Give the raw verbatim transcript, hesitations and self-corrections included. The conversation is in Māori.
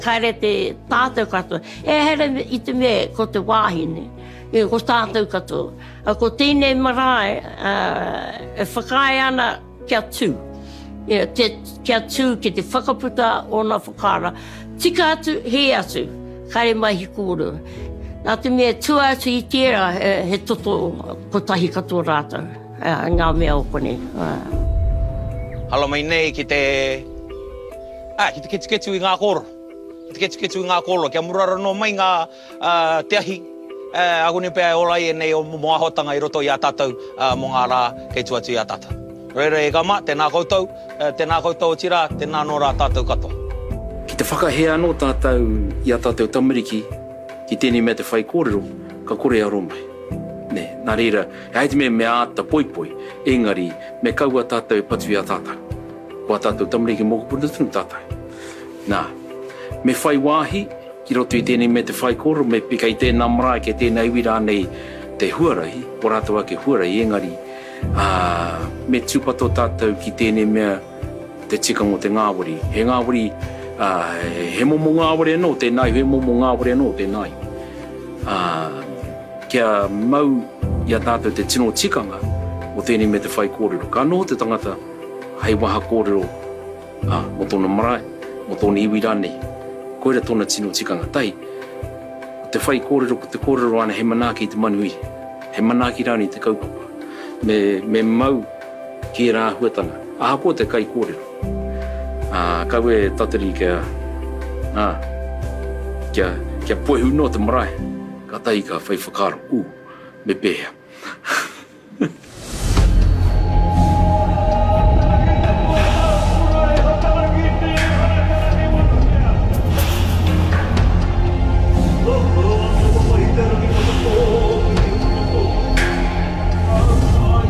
kaere te tātou katoa. E here i te mea ko te wāhine, e ko tātou katoa. A ko tēnei marae, uh, e whakae ana kia tū. E, te, kia tū ki te whakaputa o na whakara. Tika atu, he atu, kaere mai hi kōrua. Nā te mea tua atu i tērā, he, he toto ko tahi katoa rātou. Uh, ngā mea o kone. Uh. Hala mai nei ki te... Ah, ki te ketu-ketu i ngā koro. Ki te ketu-ketu i ngā koro. Kia murara no mai ngā uh, te ahi. Uh, Agone pēr ola e nei o mo ahotanga i roto i a tātou uh, mo ngā rā kei tuatu i a tātou. Reira e gama, tēnā koutou, uh, tēnā koutou o tira, tēnā no rā tātou katoa. Ki te whakahea anō tātou i a tātou tamariki, ki tēnei mea te whai kōrero, ka kore a romai. Ne, nā reira, e haiti mea me āta poipoi, engari, me kaua tātou e patu i a tātou. Ko a tātou tamariki mōku puna tunu tātou. Nā, me whai wāhi, ki roto i tēnei me te whai kōrero, me pika i tēnā marae ke tēnā iwi rānei te huarahi, o rātou ake huarahi, engari, uh, me tūpato tātou ki tēnei mea te tikanga o te ngāwari. He ngāwari, uh, he momo ngāwari anō tēnai, he momo ngāwari anō tēnai. Uh, kia mau i a tātou te tino tikanga o tēnei me te whai kōrero. Ka anō te tangata hei waha kōrero uh, mo tōna marae, mo tōna iwi rānei. Koera tōna tino tikanga. Tai, te whai kōrero ko te kōrero ana he manaki i te manui. He manaki rāni te kaupapa. Me, me mau ki rā huatanga. Aha ko te kai kōrero. Uh, kau e tatari kia, uh, kia, kia poehu no te marae. Ka tai ka whai whakaro. U, me pēhea.